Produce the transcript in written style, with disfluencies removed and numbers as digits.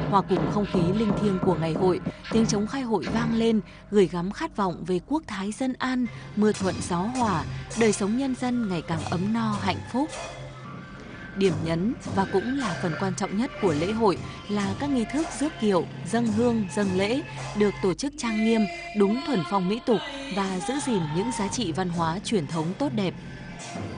Hòa cùng không khí linh thiêng của ngày hội, tiếng trống khai hội vang lên, gửi gắm khát vọng về quốc thái dân an, mưa thuận gió hòa, đời sống nhân dân ngày càng ấm no hạnh phúc. Điểm nhấn và cũng là phần quan trọng nhất của lễ hội là các nghi thức rước kiệu, dâng hương, dâng lễ được tổ chức trang nghiêm, đúng thuần phong mỹ tục và giữ gìn những giá trị văn hóa truyền thống tốt đẹp.